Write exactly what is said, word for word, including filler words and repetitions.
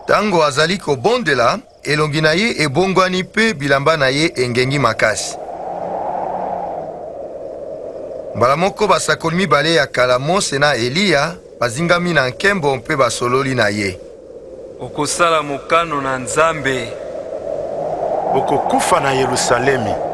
Tango azali kobondela, elongi na ye ebongwani pe bilamba na ye engengi makasi. Mbala moko basakoli mibale ya kala Mose na Eliya bazingami na nkembo mpe basololi na ye. Okosala mokano na Nzambe. Okokufa na Yerusalemi.